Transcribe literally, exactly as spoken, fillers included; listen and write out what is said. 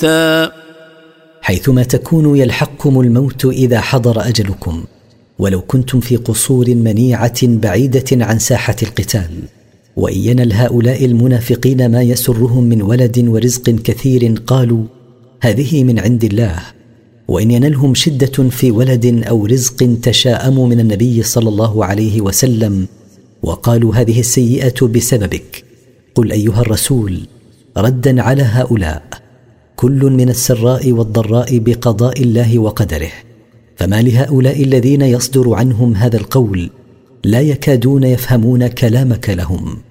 حيثما تكونوا يلحقكم الموت إذا حضر أجلكم، ولو كنتم في قصور منيعة بعيدة عن ساحة القتال. وإن ينل هؤلاء المنافقين ما يسرهم من ولد ورزق كثير قالوا هذه من عند الله، وإن ينلهم شدة في ولد أو رزق تشاءموا من النبي صلى الله عليه وسلم وقالوا هذه السيئة بسببك. قل أيها الرسول ردا على هؤلاء: كل من السراء والضراء بقضاء الله وقدره، فما لهؤلاء الذين يصدر عنهم هذا القول لا يكادون يفهمون كلامك لهم.